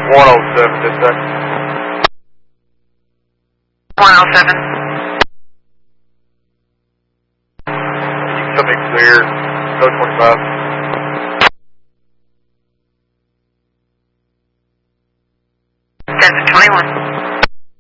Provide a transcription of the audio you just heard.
107, dispatch. 107. You can tell me clear, go 25. Desert 21.